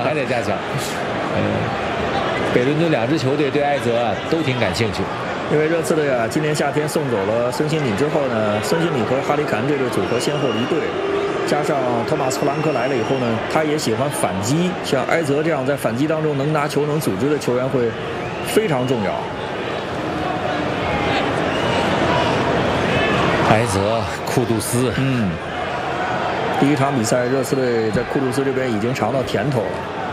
还得加强。北伦敦两支球队对埃泽都挺感兴趣。 因为热刺队今年夏天送走了孙兴敏之后呢，孙兴敏和哈里坎这对组合先后离队，加上托马斯弗兰克来了以后呢，他也喜欢反击，像埃泽这样在反击当中能拿球能组织的球员会非常重要。 埃泽、库杜斯， 第一场比赛热刺队在库杜斯这边已经尝到甜头了。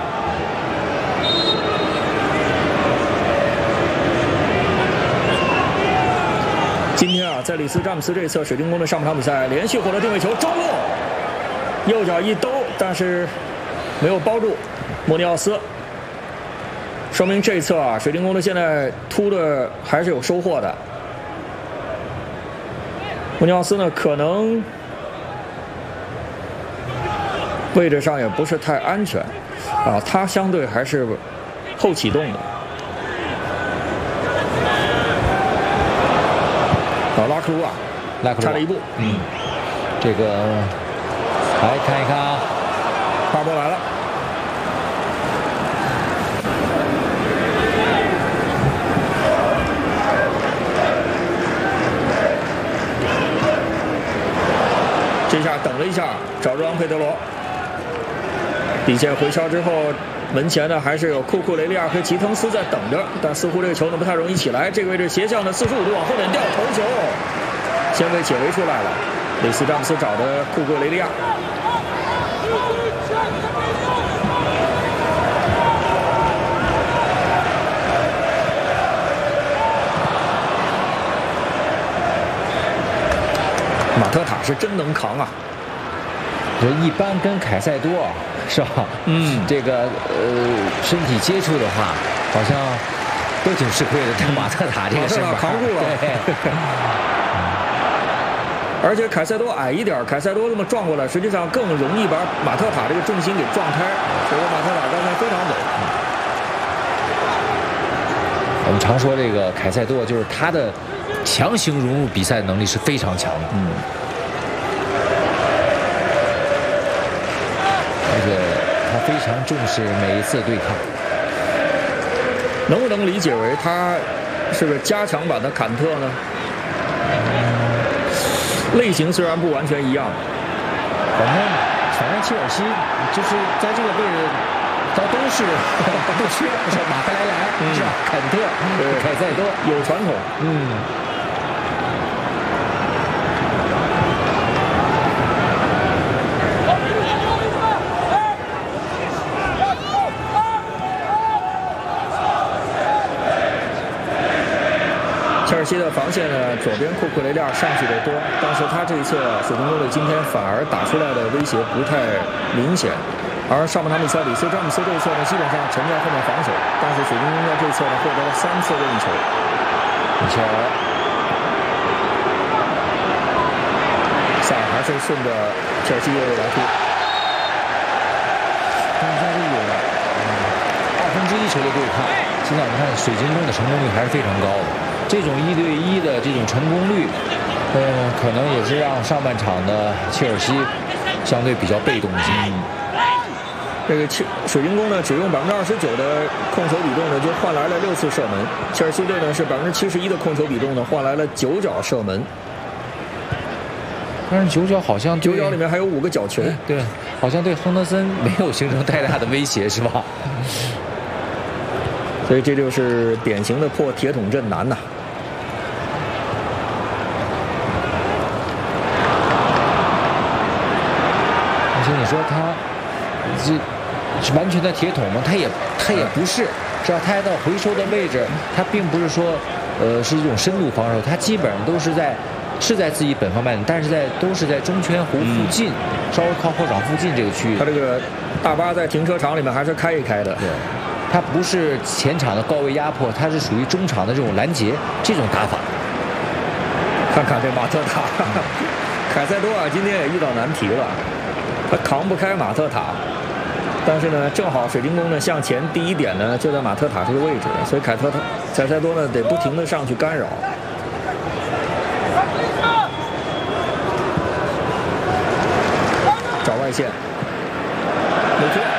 今天在里斯詹姆斯这侧水晶宫的上半场比赛连续获得定位球，中路右脚一兜，但是没有包住莫尼奥斯，说明这侧水晶宫的现在突的还是有收获的。莫尼奥斯呢，可能位置上也不是太安全他相对还是后启动的。拉克鲁瓦差了一步。 这个来看一看帕波来了。这下等了一下，找住昂佩德罗，底线回敲之后，门前呢还是有库库雷利亚和吉滕斯在等着，但似乎这个球呢不太容易起来。这个位置斜向的45度往后面掉，头球先被解围出来了。里斯詹姆斯找的库库雷利亚。马特塔是真能扛啊！ 这一般跟凯塞多是吧？这个身体接触的话，好像都挺吃亏的。但马特塔这个身板扛住了。而且凯塞多矮一点，凯塞多这么撞过来，实际上更容易把马特塔这个重心给撞开。所以马特塔刚才非常稳。 我们常说这个凯塞多，就是他的强行融入比赛能力是非常强的。而且他非常重视每一次对抗。 能不能理解为他是个加强版的坎特呢？类型虽然不完全一样， 反正切尔西就是在这个位置，他都是不缺，是马克莱兰，是吧？坎特、凯塞多有传统。切尔西的防线呢，左边库库雷利亚上去的多，但是他这一侧水晶宫队今天反而打出来的威胁不太明显。而上半场比赛里斯詹姆斯这一侧呢，基本上沉在后面防守，但是水晶宫在这一侧呢获得了3次任意球。米切尔，萨尔还是顺着切尔西右路来突。 但是在这有1/2球的对抗，现在我们看水晶宫的成功率还是非常高的。这种1对1的这种成功率，可能也是让上半场的切尔西相对比较被动一些。 这个水晶宫呢，只用29%的控球比重呢，就换来了6次射门。切尔西队呢是71%的控球比重呢，换来了9脚射门。 但是9脚好像 9脚里面还有5个角球， 对，好像对亨德森没有形成太大的威胁，是吧？ 所以这就是典型的破铁桶阵难呐。 而且你说他这是完全的铁桶吗？他也不是，只要他到回收的位置，他并不是说是一种深度防守，他基本上都是在自己本方半径，但是都是在中圈弧附近，稍微靠后场附近这个区域。 他这个大巴在停车场里面还是开一开的。 对，他不是前场的高位压迫，他是属于中场的这种拦截这种打法。 看看这马特塔，凯塞多今天也遇到难题了，他扛不开马特塔。但是呢，正好水晶宫呢向前第一点呢就在马特塔这个位置，所以凯塞多呢得不停的上去干扰。找外线，没错。